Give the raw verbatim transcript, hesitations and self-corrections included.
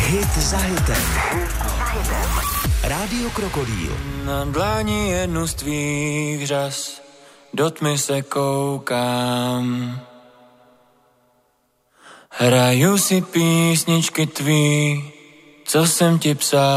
Hit za hitem. Rádio Krokodýl. Na dlani jednu z tvých řas do tmy se koukám. Hraju si písničky tvý, co jsem ti psal.